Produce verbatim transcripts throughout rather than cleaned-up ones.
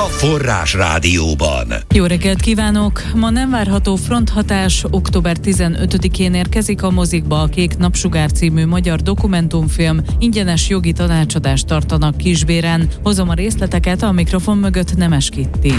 a Forrás Rádióban. Jó reggelt kívánok! Ma nem várható fronthatás. október tizenötödikén érkezik a mozikba a Kék napsugár című magyar dokumentumfilm. Ingyenes jogi tanácsadást tartanak Kisbéren. Hozom a részleteket, a mikrofon mögött Nemes Kitti.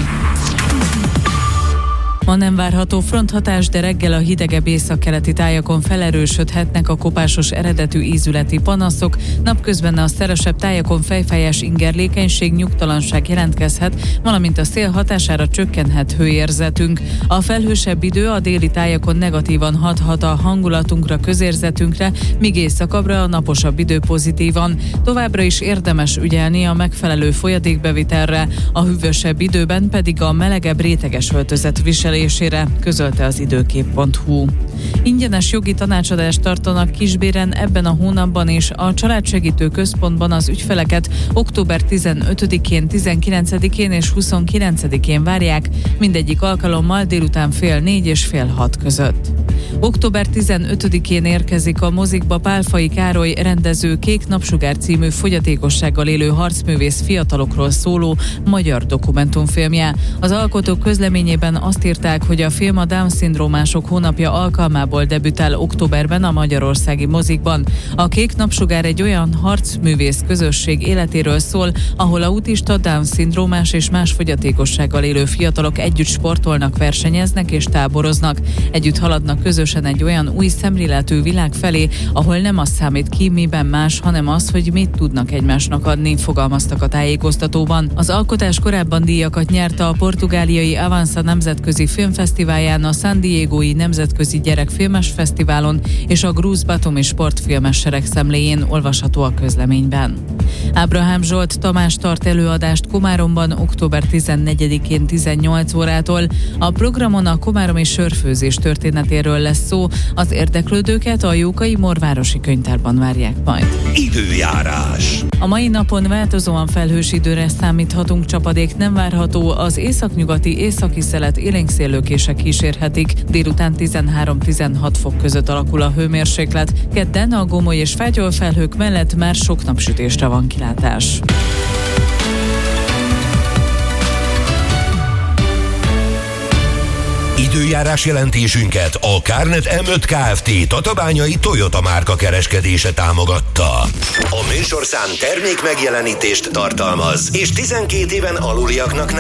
Ma nem várható fronthatás, de reggel a hidegebb északkeleti tájakon felerősödhetnek a kopásos eredetű ízületi panaszok. Napközben a szeresebb tájakon fejfájás, ingerlékenység, nyugtalanság jelentkezhet, valamint a szél hatására csökkenhet hőérzetünk. A felhősebb idő a déli tájakon negatívan hathat a hangulatunkra, közérzetünkre, míg északabbra a naposabb idő pozitívan. Továbbra is érdemes ügyelni a megfelelő folyadékbevitelre, a hűvösebb időben pedig a melegebb réteges öltözet visel közölte az időkép pont hu. Ingyenes jogi tanácsadást tartanak Kisbéren ebben a hónapban, és a Családsegítő Központban az ügyfeleket október tizenötödikén, tizenkilencedikén és huszonkilencedikén várják, mindegyik alkalommal délután fél négy és fél hat között. október tizenötödikén érkezik a mozikba Pálfai Károly rendező Kék napsugár című fogyatékossággal élő harcművész fiatalokról szóló magyar dokumentumfilmje. Az alkotók közleményében azt írták, hogy a film a Down-szindrómások hónapja alkalmából debütál októberben a magyarországi mozikban. A Kék napsugár egy olyan harcművész közösség életéről szól, ahol autista, Down-szindrómás és más fogyatékossággal élő fiatalok együtt sportolnak, versenyeznek és táboroznak. Együtt haladnak közösen egy olyan új szemléletű világ felé, ahol nem az számít ki, miben más, hanem az, hogy mit tudnak egymásnak adni, fogalmaztak a tájékoztatóban. Az alkotás korábban díjakat nyerte a portugáliai Avanza nemzetközi filmfesztiválján, a San Diegói nemzetközi gyerekfilmes fesztiválon és a grúz Batumi sportfilmes seregszemléjén, olvasható a közleményben. Ábrahám Zsolt Tamás tart előadást Komáromban október tizennegyedikén tizennyolc órától. A programon a komáromi sörfőzés történetéről lesz szó, az érdeklődőket a Jókai Morvárosi Könyvtárban várják majd. Időjárás. A mai napon változóan felhős időre számíthatunk, csapadék nem várható, az északnyugati északi szelet élénk széllökések kísérhetik, délután tizenhárom-tizenhat fok között alakul a hőmérséklet, kedden a gomoly és fátyol felhők mellett már sok napsütésre van kilátás. Időjárás jelentésünket a Kárnet em öt Kft. Tatabányai Toyota márka kereskedése támogatta. A műsorszám termék megjelenítést tartalmaz, és tizenkét éven aluliaknak nem